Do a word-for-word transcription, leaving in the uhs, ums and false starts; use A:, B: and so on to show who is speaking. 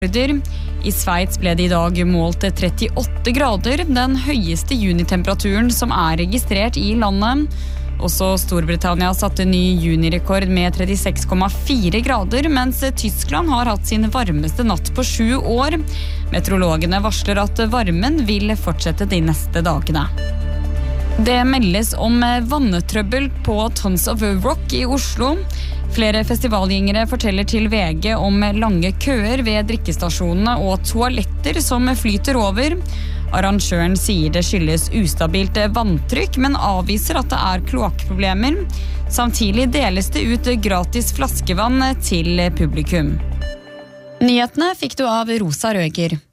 A: I Sveits ble det I dag målt trettiåtte grader, den høyeste junitemperaturen som er registrert I landet. Også Storbritannia satte ny junirekord med trettiseks komma fire grader, mens Tyskland har hatt sin varmeste natt på sju år. Meteorologene varsler at varmen vil fortsette de neste dagene. Det meldes om vannetrøbbel på Tons of Rock I Oslo. Flere festivalgjengere forteller til VG om lange køer ved drikkestasjonene og toaletter som flyter over. Arrangøren sier det skyldes ustabilt vanntrykk, men avviser at det er kloakkproblemer. Samtidig deles det ut gratis flaskevann til publikum. Nyhetene fikk du av Rosa Røger.